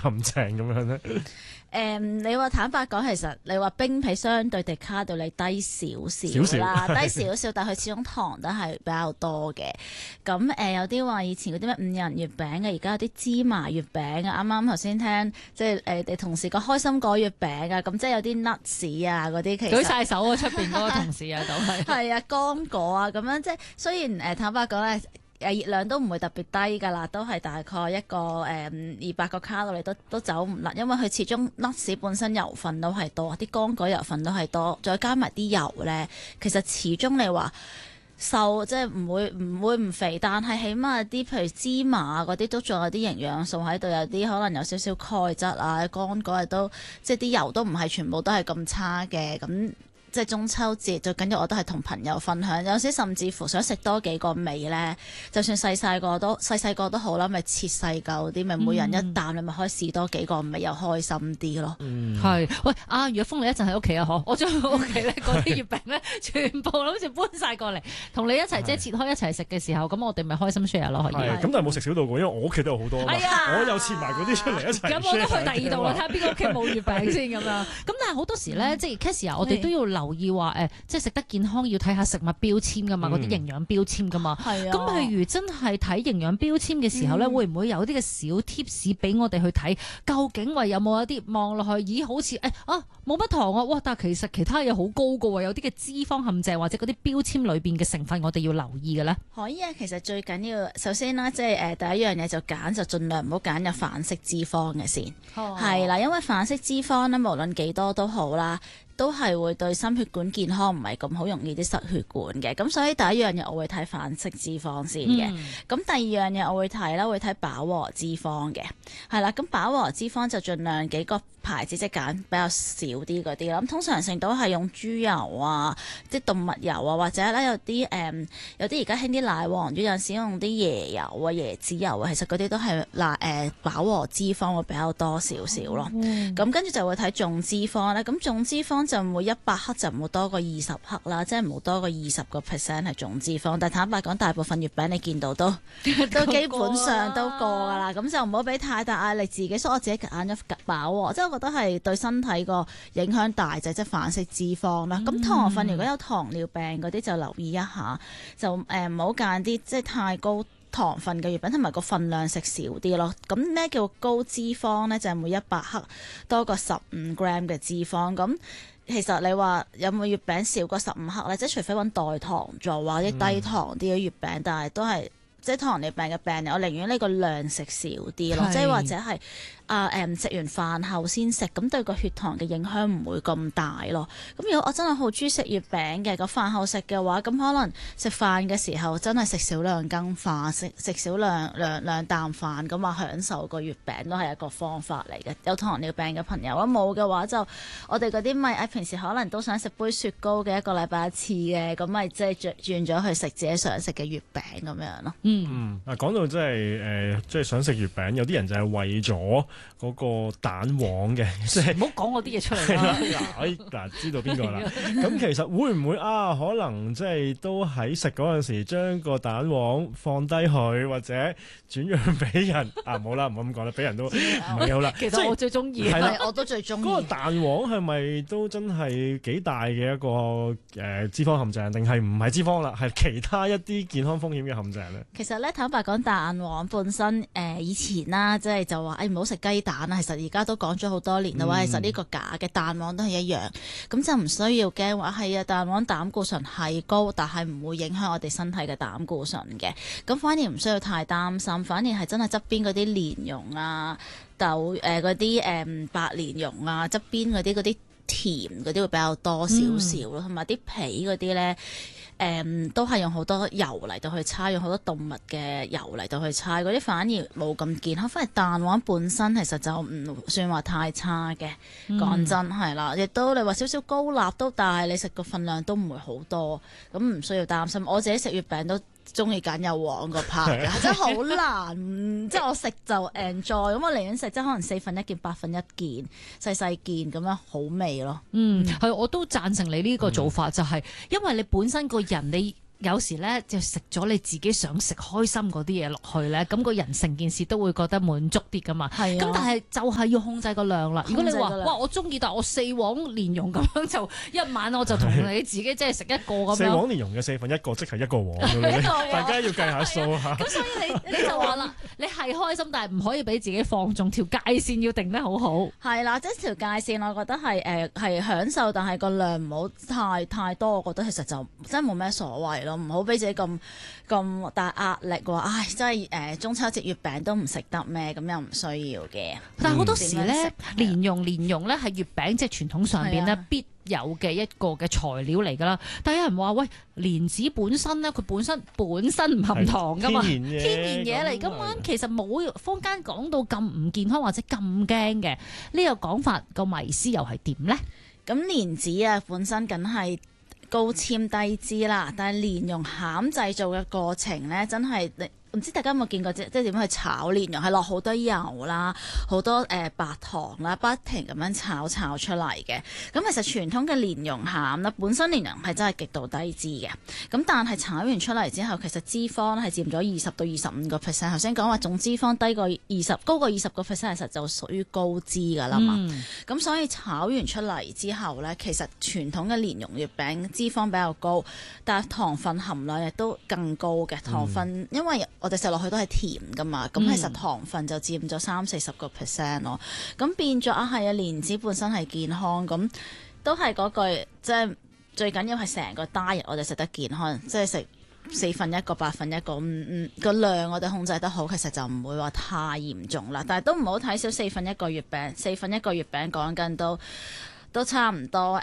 陷阱咁樣咧？ 你話坦白講，其實你話冰皮相對迪卡杜里低少少啦，低少少，但係佢始終糖都係比較多嘅。咁有啲話以前嗰啲咩五仁月餅嘅，而家有啲芝麻月餅啊。啱啱頭先聽即係你同事個開心果月餅啊，咁即係有啲 nuts 啊嗰啲，其實舉晒手啊！出邊嗰個同事啊，都係係啊乾果啊咁樣，即係雖然坦白講咧。熱量都唔會特別低㗎啦，都係大概一個200個卡路里都走唔甩，因為佢始終 nuts 本身油分都係多，啲乾果油分都係多，再加埋啲油咧，其實始終你話瘦即係唔會唔肥，但係起碼啲譬如芝麻嗰啲都仲有啲營養素喺度，有啲可能有少少鈣質啊，乾果都即係啲油都唔係全部都係咁差嘅咁。即係中秋節最緊要我都係同朋友分享，有時甚至乎想食多幾個味咧，就算細細個都好啦，咪切細嚿啲，咪每人一啖，你咪可以試多幾個味，又開心啲咯。 係，喂阿若峰，你一陣喺屋企啊？嗬，我將屋企咧嗰啲月餅咧，全部好似搬晒過嚟，同你一齊即係切開一齊食嘅時候，咁我哋咪開心 share 咯，可以。 咁但係冇食少到過，因為我屋企都有好多，我又切埋嗰啲出嚟一齊。 咁我都去第二度啦，睇下邊個屋企冇月餅先咁樣。咁但係好多時咧，即係 Cassie 我哋都要留意話即係食得健康要睇下食物標籤噶嘛，嗰啲營養標籤噶嘛。係啊。咁譬如真係睇營養標籤嘅時候咧，會唔會有啲嘅小 tips 俾我哋去睇？究竟話有冇一啲望落去，咦好似冇乜糖啊，哇！但係其實其他嘢好高噶喎，有啲嘅脂肪陷阱或者嗰啲標籤裏邊嘅成分，我哋要留意嘅咧。 可以啊，其實最緊要首先啦，即係第一樣嘢就盡量唔好揀有反式脂肪嘅先。係啦，因為反式脂肪咧，無論幾多都好啦。都係會對心血管健康唔係咁好，容易啲失血管嘅。咁所以第一樣嘢我會睇反式脂肪先嘅。咁第二樣嘢我會睇啦，會睇飽和脂肪嘅。係啦，咁飽和脂肪就盡量幾個牌子即係揀比較少啲嗰啲啦。咁通常性都係用豬油啊、啲動物油啊，或者咧有啲而家興啲奶黃魚，有陣時用啲椰油啊、椰子油啊，其實嗰啲都係飽和脂肪會比較多少少咯。咁跟住就會睇總脂肪咧。咁總脂肪就每100克就唔好多過20克啦，即係唔好多過20% 係總脂肪。但坦白講，大部分月餅你見到都基本上都過㗎啦。咁就唔好俾太大壓力自己，所以我自己揀咗飽和，即係我覺得係對身體個影響大就即係反式脂肪啦。咁糖分如果有糖尿病嗰啲就留意一下，就唔好揀啲即係太高糖分嘅月餅，同埋個份量食少啲咯。咁咩叫高脂肪呢？就係每100克多過15 gram 嘅脂肪。咁其實你話有冇月餅少過15克咧？即係除非揾代糖做或者低糖啲嘅月餅，但係都係即係糖尿病嘅病人，我寧願呢個量食少啲咯。即係或者係食完飯後先食，咁對個血糖嘅影響唔會咁大咯。咁如果我真係好中意食月餅嘅，個飯後食嘅話，咁可能食飯嘅時候真係食少量羹飯，食少量啖飯，咁啊享受個月餅都係一個方法嚟嘅。有糖尿病嘅朋友，咁冇嘅話就我哋嗰啲咪平時可能都想食杯雪糕嘅，1個禮拜1次嘅，咁咪即係轉咗去食自己想食嘅月餅咁樣咯。 講到即係想食月餅，有啲人就係為咗嗰個蛋黃嘅，即係唔好講嗰啲嘢出嚟啦。 嗱，知道邊個啦？咁其實會唔會可能即係都喺食嗰陣時將個蛋黃放低佢，或者轉讓俾人唔好啦，唔好咁講啦，俾人都唔係好啦。 其實我最中意， 我都最中意。 嗰個蛋黃係咪都真係幾大嘅一個脂肪陷阱，定係唔係脂肪啦？係其他一啲健康風險嘅陷阱咧？ 其實咧，坦白講，蛋黃本身以前啦，即係就話唔好食雞蛋啊。其實而家都講咗好多年啦，話其實呢個假嘅蛋黃都係一樣，咁就唔需要驚話係啊。蛋黃膽固醇係高，但係唔會影響我哋身體嘅膽固醇嘅，咁反而唔需要太擔心。反而係真係側邊嗰啲蓮蓉啊、嗰啲白蓮蓉啊，側邊嗰啲甜嗰啲會比較多少少咯，同埋啲皮嗰啲咧。都係用好多油嚟到去搓，用好多動物嘅油嚟到去搓，嗰啲反而冇咁健康。反而蛋黃本身其實就唔算話太差嘅，講真係啦。亦都你話少少高鈉都，但係你食個份量都唔會好多，咁唔需要擔心。我自己食月餅都中意揀有黃個 part 嘅，真係好難。即係我食就 enjoy，咁我寧願食即係可能1/4件、1/8件，細細件咁樣好味咯。 係我都贊成你呢個做法，就係因為你本身個人你有時咧就食咗你自己想食開心嗰啲嘢落去咧，咁個人成件事都會覺得滿足啲噶嘛。咁但係就係要控制個量啦。如果你話哇我中意，但我4黃蓮蓉咁樣就一晚我就同你自己即係食一個咁樣。 4黃蓮蓉嘅1/4個即係1個黃㗎啦，大家要計下數嚇。 咁所以你就話啦，你係開心，但係唔可以俾自己放縱，條界線要定得好好。 係啦，即係條界線，我覺得係享受，但係個量唔好太多。我覺得其實就真係冇咩所謂咯，唔好俾自己咁大壓力話，唉，真係中秋節月餅都唔食得咩？咁又唔需要嘅。 但係好多時咧，蓮蓉咧係月餅即係傳統上邊咧必有嘅一個嘅材料嚟㗎啦。但係有人話喂，蓮子本身咧，佢本身唔含糖㗎嘛，天然嘢嚟㗎嘛，其實冇坊間講到咁唔健康或者咁驚嘅呢個講法，個迷思又係點咧？ 咁蓮子啊，本身梗係高纖低脂啦，但係蓮蓉餡製造嘅過程咧，真係唔知大家有冇見過即係點樣去炒蓮蓉，係落好多油啦，好多白糖啦，不停咁樣炒出嚟嘅。咁其實傳統嘅蓮蓉餡咧，本身蓮蓉係真係極度低脂嘅。咁但係炒完出嚟之後，其實脂肪係佔咗20到25%。頭先講話總脂肪低過高過20%，其實就屬於高脂㗎啦嘛。咁所以炒完出嚟之後咧，其實傳統嘅蓮蓉月餅脂肪比較高，但係糖分含量亦都更高嘅。糖分因為我哋食落去都係甜噶嘛，咁其實糖分就佔咗30-40%咯。咁變咗係啊，蓮子本身係健康，咁都係嗰句，即係最緊要係成個 diet 我哋食得健康，即係食1/4個1/8個，個量我哋控制得好，其實就唔會話太嚴重啦。但係都唔好睇少1/4個月餅，1/4個月餅講緊都差唔多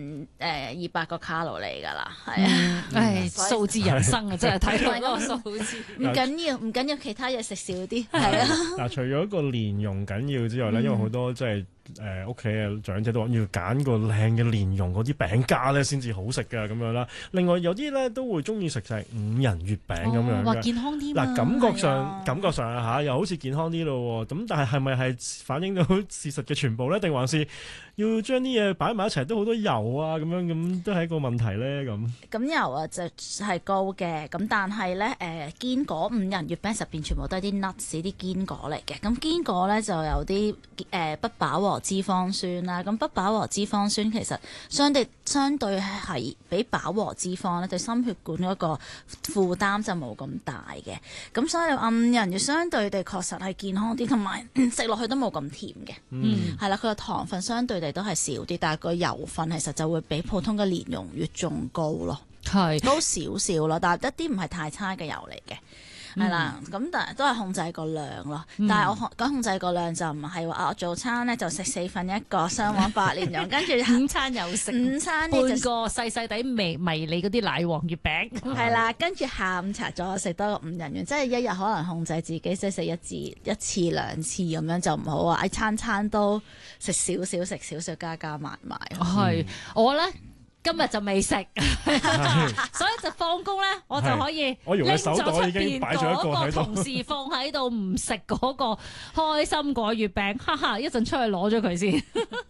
200個卡路里㗎啦，係啊， 數字人生啊，真係睇到嗰個數字。 唔緊要，其他嘢食少啲，係啊。 嗱，除咗個蓮蓉緊要之外咧，因為好多即係屋企嘅長者都話要揀個靚嘅蓮蓉嗰啲餅家咧先至好食㗎咁樣啦。另外有啲咧都會中意食就係5仁月餅咁樣嘅， 話健康啲。 嗱，感覺上嚇又好似健康啲咯喎。咁但係咪係反映到事實嘅全部咧？定還是要將啲嘢擺埋一齊都好多油啊？咁都係一個問題咧咁。 油啊就係高嘅，咁但係咧堅果5仁月餅入邊全部都係啲 nuts 啲堅果嚟嘅。咁堅果咧就有啲不飽和脂肪酸啦，咁不飽和脂肪酸其實相對係比飽和脂肪咧對心血管嗰個負擔就冇咁大嘅，咁所以5仁月相對地確實係健康啲，同埋食落去都冇咁甜嘅，係啦，佢個糖分相對地都係少啲，但係個油分其實就會比普通嘅蓮蓉月仲高咯，高少少咯，但係一啲唔係太差嘅油嚟嘅。係啦，咁但係都係控制個量咯。但係我講控制個量就唔係話我早餐咧就食1/4個雙黃白蓮蓉，跟住午餐又食午餐半個細細地迷你嗰啲奶黃月餅。 係啦，跟住下午茶再食多個5仁月，即係一日可能控制自己即係食一次2次咁樣，就唔好話餐餐都食少少加埋埋。 係我咧。今日就未食，所以就放工咧，我就可以拎咗出邊嗰個同事放喺度唔食嗰個開心果月餅，哈哈！一陣出去攞咗佢先。